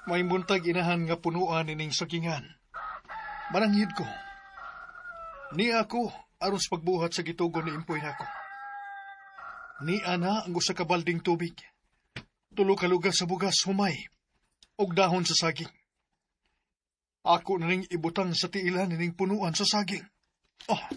May buntag inahan nga punuan ining sagingan. Mananghid ko. Ni ako aron sa pagbuhat sa gitugon ni impoy nako. Ni ana ang usa ka balding tubig. 3 ka lugar sa bugas humay og dahon sa saging. Ako na ning ibutang sa tiilan ining punuan sa saging. Oh,